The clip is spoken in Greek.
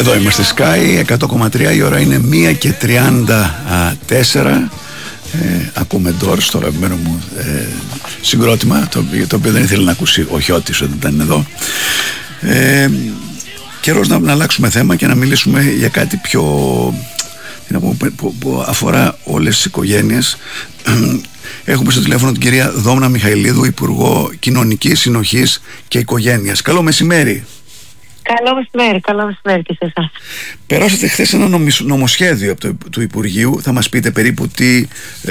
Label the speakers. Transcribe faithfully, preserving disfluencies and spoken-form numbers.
Speaker 1: Εδώ είμαστε Sky εκατό κόμμα τρία, η ώρα είναι μία και τριάντα τέσσερα. Ε, ακούμε Doors, το αγαπημένο μου ε, συγκρότημα, το, το οποίο δεν ήθελε να ακούσει ο Χιώτης όταν ήταν εδώ. Ε, καιρός να, να αλλάξουμε θέμα και να μιλήσουμε για κάτι πιο που, που, που αφορά όλες τις οικογένειες. Έχουμε στο τηλέφωνο την κυρία Δόμνα Μιχαηλίδου, Υπουργό Κοινωνικής Συνοχής και Οικογένειας. Καλό μεσημέρι.
Speaker 2: Καλό μεσημέρι, καλό μεσημέρι και σε εσάς.
Speaker 1: Περάσατε χθες ένα νομοσχέδιο από το, του Υπουργείου. Θα μας πείτε περίπου τι